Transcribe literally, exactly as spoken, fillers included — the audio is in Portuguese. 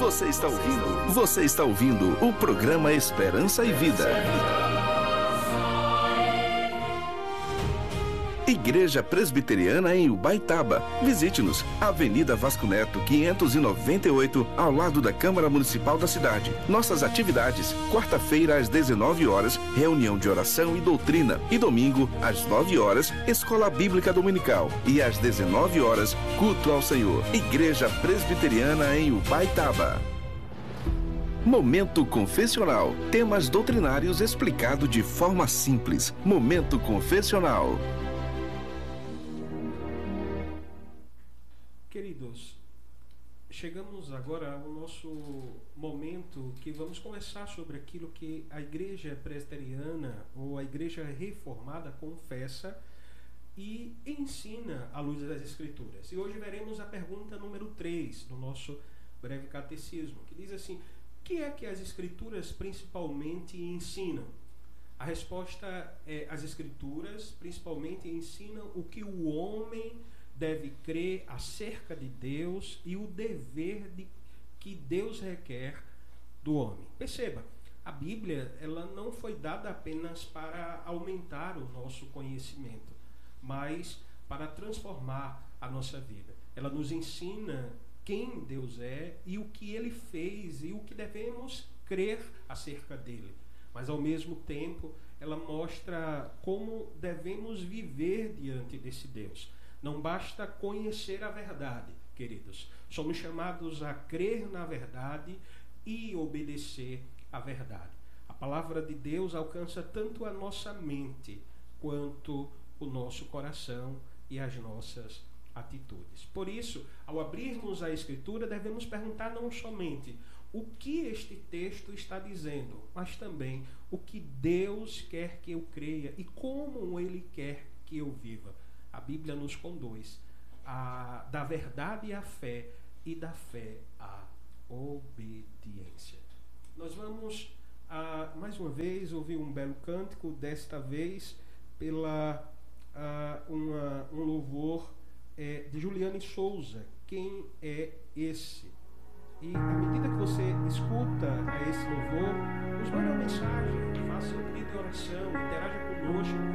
Você está ouvindo? Você está ouvindo o programa Esperança e Vida. Igreja Presbiteriana em Ubaitaba. Visite-nos, Avenida Vasco Neto, quinhentos e noventa e oito, ao lado da Câmara Municipal da cidade. Nossas atividades: quarta-feira às dezenove horas, reunião de oração e doutrina, e domingo às nove horas, escola bíblica dominical, e às dezenove horas, culto ao Senhor. Igreja Presbiteriana em Ubaitaba. Momento Confessional. Temas doutrinários explicados de forma simples. Momento Confessional. Queridos, chegamos agora ao nosso momento que vamos conversar sobre aquilo que a Igreja Presbiteriana ou a Igreja Reformada confessa e ensina à luz das Escrituras. E hoje veremos a pergunta número três do nosso breve catecismo, que diz assim: o que é que as Escrituras principalmente ensinam? A resposta é: as Escrituras principalmente ensinam o que o homem deve crer acerca de Deus e o dever de, que Deus requer do homem. Perceba, a Bíblia ela não foi dada apenas para aumentar o nosso conhecimento, mas para transformar a nossa vida. Ela nos ensina quem Deus é e o que Ele fez e o que devemos crer acerca dele. Mas, ao mesmo tempo, ela mostra como devemos viver diante desse Deus. Não basta conhecer a verdade, queridos. Somos chamados a crer na verdade e obedecer à verdade. A palavra de Deus alcança tanto a nossa mente quanto o nosso coração e as nossas atitudes. Por isso, ao abrirmos a Escritura, devemos perguntar não somente o que este texto está dizendo, mas também o que Deus quer que eu creia e como Ele quer que eu viva. A Bíblia nos conduz a, da verdade à fé e da fé à obediência. Nós vamos, a, mais uma vez, ouvir um belo cântico, desta vez pela a, uma, um louvor é, de Juliane Souza. Quem é esse? E à medida que você escuta a esse louvor, nos mande uma mensagem, faça um pedido de oração, interaja conosco.